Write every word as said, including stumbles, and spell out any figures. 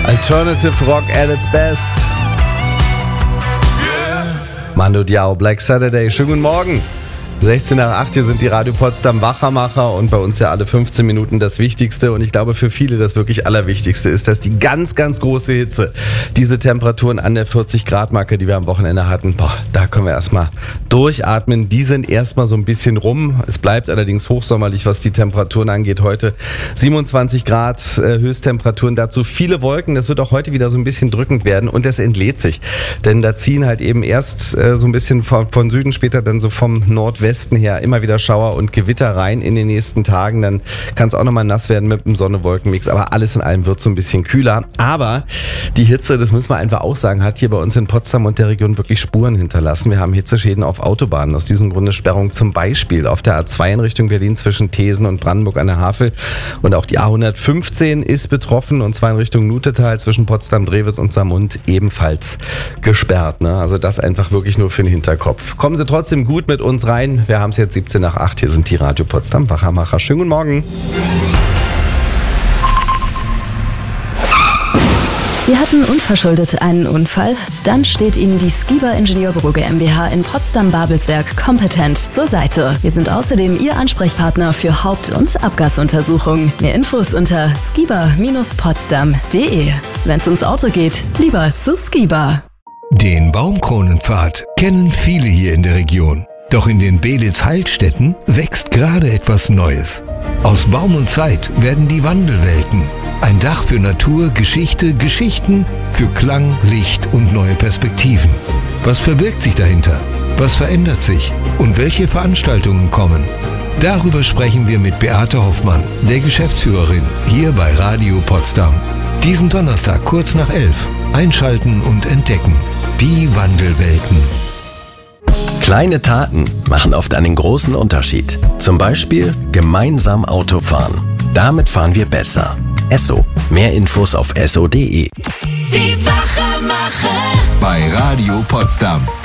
Alternative Rock at its best. Mando Diao, Black Saturday. Schönen guten Morgen. sechzehn nach acht, hier sind die Radio Potsdam Wachermacher und bei uns ja alle fünfzehn Minuten das Wichtigste und ich glaube für viele das wirklich Allerwichtigste ist, dass die ganz, ganz große Hitze, diese Temperaturen an der vierzig Grad Marke, die wir am Wochenende hatten, boah, da können wir erstmal durchatmen. Die sind erstmal so ein bisschen rum. Es bleibt allerdings hochsommerlich, was die Temperaturen angeht. Heute siebenundzwanzig Grad äh, Höchsttemperaturen, dazu viele Wolken. Das wird auch heute wieder so ein bisschen drückend werden und es entlädt sich, denn da ziehen halt eben erst äh, so ein bisschen von, von Süden, später dann so vom Nordwesten Westen her immer wieder Schauer und Gewitter rein in den nächsten Tagen. Dann kann es auch nochmal nass werden mit dem Sonne-Wolken-Mix. Aber alles in allem wird so ein bisschen kühler. Aber die Hitze, das müssen wir einfach auch sagen, hat hier bei uns in Potsdam und der Region wirklich Spuren hinterlassen. Wir haben Hitzeschäden auf Autobahnen. Aus diesem Grunde Sperrung zum Beispiel auf der A zwei in Richtung Berlin zwischen Thesen und Brandenburg an der Havel. Und auch die A hundertfünfzehn ist betroffen und zwar in Richtung Nutetal zwischen Potsdam-Drewitz und Saarmund ebenfalls gesperrt. Ne? Also das einfach wirklich nur für den Hinterkopf. Kommen Sie trotzdem gut mit uns rein. Wir haben es jetzt siebzehn nach acht. Hier sind die Radio Potsdam Wachermacher. Schönen guten Morgen. Sie hatten unverschuldet einen Unfall? Dann steht Ihnen die Skiba Ingenieurbüro GmbH in Potsdam-Babelsberg kompetent zur Seite. Wir sind außerdem Ihr Ansprechpartner für Haupt- und Abgasuntersuchungen. Mehr Infos unter skiba Bindestrich potsdam punkt de. Wenn es ums Auto geht, lieber zu Skiba. Den Baumkronenpfad kennen viele hier in der Region. Doch in den Beelitz-Heilstätten wächst gerade etwas Neues. Aus Baum und Zeit werden die Wandelwelten. Ein Dach für Natur, Geschichte, Geschichten, für Klang, Licht und neue Perspektiven. Was verbirgt sich dahinter? Was verändert sich? Und welche Veranstaltungen kommen? Darüber sprechen wir mit Beate Hoffmann, der Geschäftsführerin, hier bei Radio Potsdam. Diesen Donnerstag kurz nach elf. Einschalten und entdecken. Die Wandelwelten. Kleine Taten machen oft einen großen Unterschied. Zum Beispiel gemeinsam Auto fahren. Damit fahren wir besser. Esso. Mehr Infos auf esso punkt de. Die Wachermacher Bei Radio Potsdam.